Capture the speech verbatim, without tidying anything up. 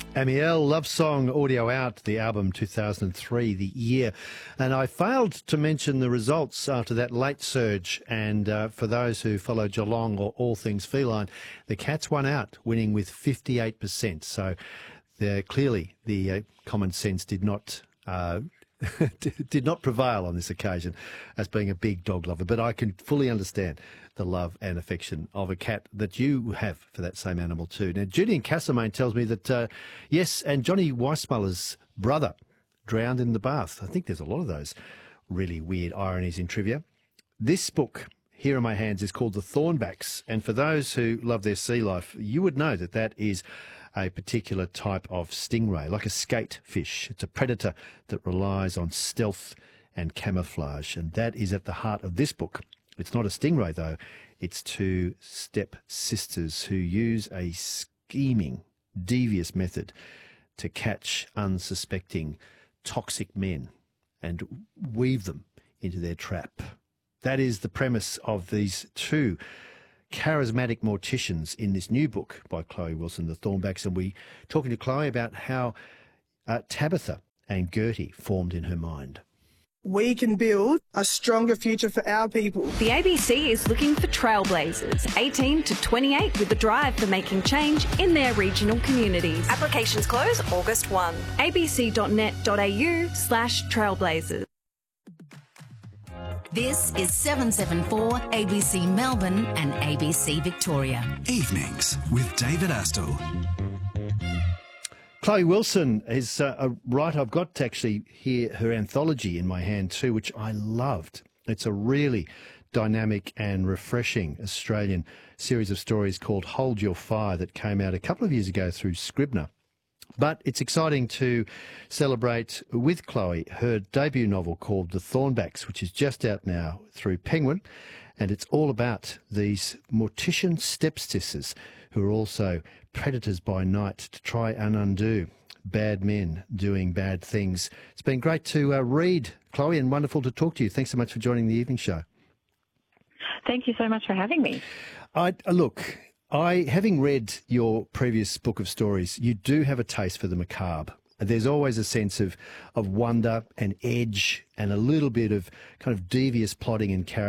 Amiel, Love Song, audio out, the album two thousand three, the year. And I failed to mention the results after that late surge. And uh, for those who follow Geelong or all things feline, the Cats won out, winning with fifty-eight percent. So uh, clearly the uh, common sense did not... Uh, did not prevail on this occasion as being a big dog lover, but I can fully understand the love and affection of a cat that you have for that same animal too. Now, Julian Castlemaine tells me that, uh, yes, and Johnny Weissmuller's brother drowned in the bath. I think there's a lot of those really weird ironies in trivia. This book here in my hands is called The Thornbacks, and for those who love their sea life, you would know that that is a particular type of stingray, like a skate fish. It's a predator that relies on stealth and camouflage, and that is at the heart of this book. It's not a stingray, though. It's two step-sisters who use a scheming, devious method to catch unsuspecting, toxic men and weave them into their trap. That is the premise of these two charismatic morticians in this new book by Chloe Wilson, The Thornbacks, and we talking to Chloe about how uh, Tabitha and Gertie formed in her mind. We can build a stronger future for our people. The A B C is looking for trailblazers, eighteen to twenty-eight, with a drive for making change in their regional communities. Applications close August first. abc.net.au slash trailblazers. This is seven seven four A B C Melbourne and A B C Victoria. Evenings with David Astle. Chloe Wilson is uh, a writer. I've got actually here her anthology in my hand too, which I loved. It's a really dynamic and refreshing Australian series of stories called Hold Your Fire that came out a couple of years ago through Scribner. But it's exciting to celebrate with Chloe her debut novel called The Thornbacks, which is just out now through Penguin. And it's all about these mortician stepsisters who are also predators by night to try and undo bad men doing bad things. It's been great to uh, read, Chloe, and wonderful to talk to you. Thanks so much for joining the evening show. Thank you so much for having me. I, uh, look... I, having read your previous book of stories, you do have a taste for the macabre. There's always a sense of, of wonder and edge and a little bit of kind of devious plotting and character.